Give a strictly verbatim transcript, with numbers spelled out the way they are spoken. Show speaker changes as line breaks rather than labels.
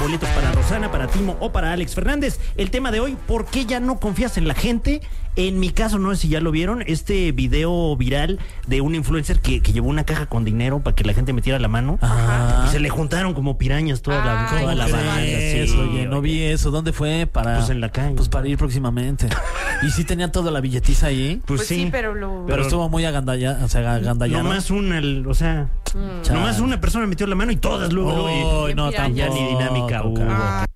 boletos para Rosana, para Timo o para Alex Fernández. El tema de hoy, ¿por qué ya no confías en la gente? En mi caso, no sé si ya lo vieron, este video viral de un influencer que, que llevó una caja con dinero para que la gente metiera la mano.
Ajá.
Y se le juntaron como pirañas toda la,
Ay,
toda la
¿cómo
banda.
crees?
Sí,
Oye, no vi eso. ¿Dónde fue? Para,
Pues en la calle.
Pues para ir próximamente. ¿Y si tenía toda la billetiza ahí?
Pues,
Pues
sí,
sí, pero lo...
Pero,
pero-
estuvo muy agandallado, o sea, agandallado.
nomás una, el- o sea,
Chale.
nomás una persona metió la mano y todas luego, luego, y
Ay, no,
Bien
ya
tampoco,
ni dinámica hubo.
cabrón.